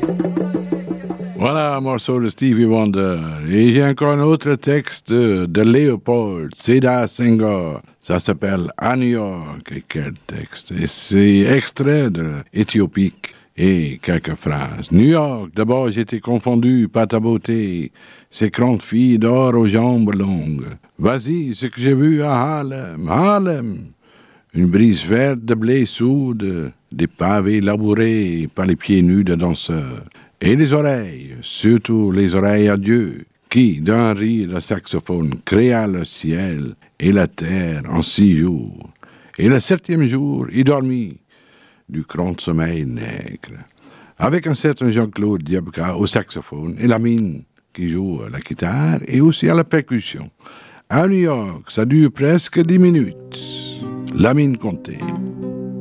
Voilà un morceau de Stevie Wonder. Et j'ai encore un autre texte de Léopold Sédar Senghor. Ça s'appelle À New York. Et quel texte. Et c'est extrait de Éthiopique. Et quelques phrases. New York, d'abord j'étais confondu par ta beauté. Ces grandes filles d'or aux jambes longues. Vas-y, ce que j'ai vu à Harlem. Harlem. Une brise verte de blé soude. Des pavés labourés par les pieds nus de danseurs. Et les oreilles, surtout les oreilles à Dieu, qui, d'un rire de saxophone, créa le ciel et la terre en 6 jours. Et le 7e jour, il dormit du grand sommeil nègre. Avec un certain Jean-Claude Diabka au saxophone et Lamine qui joue à la guitare et aussi à la percussion. À New York, ça dure presque 10 minutes. Lamine comptait.